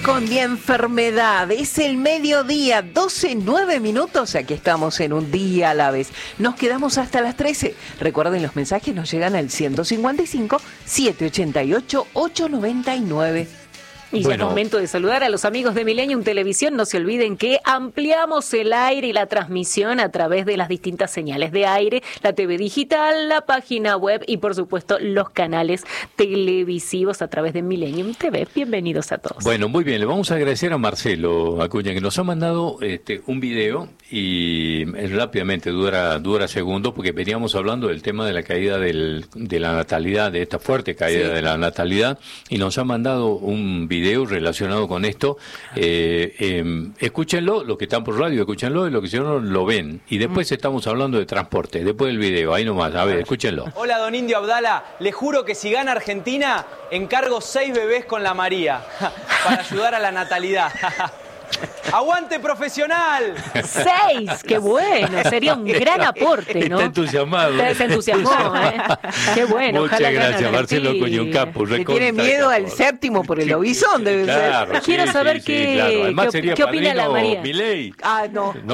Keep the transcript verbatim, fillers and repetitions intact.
Con mi enfermedad, es el mediodía, doce, nueve minutos, aquí estamos en un día a la vez. Nos quedamos hasta las trece. Recuerden, los mensajes nos llegan al ciento cincuenta y cinco, setecientos ochenta y ocho, ochocientos noventa y nueve. Y Bueno. ya es momento de saludar a los amigos de Millennium Televisión. No se olviden que ampliamos el aire y la transmisión a través de las distintas señales de aire, la T V digital, la página web y, por supuesto, los canales televisivos a través de Millennium T V. Bienvenidos a todos. Bueno, muy bien, le vamos a agradecer a Marcelo Acuña, que nos ha mandado este, un video y eh, rápidamente dura, dura segundos, porque veníamos hablando del tema de la caída del, de la natalidad, de esta fuerte caída Sí. de la natalidad, y nos ha mandado un video relacionado con esto. Eh, eh, escúchenlo, los que están por radio, escúchenlo, y los que si no lo ven. Y después mm. estamos hablando de transporte, después del video, ahí nomás, a ver, escúchenlo. Hola, don Indio Abdala, le juro que si gana Argentina, encargo seis bebés con la María, para ayudar a la natalidad. ¡Aguante profesional! ¡Seis! ¡Qué bueno! Sería un gran aporte, ¿no? Está entusiasmado. Se entusiasmó, ¿eh? ¡Qué bueno! Muchas ojalá gracias, gane Marcelo Argentina. Acuña, un capo. Le tiene miedo al séptimo por el lobizón, debe Claro, ser. Quiero sí, saber sí, qué- sí, claro. Además qué- sería qué opina la padrino María. Milei. Ah, no. No,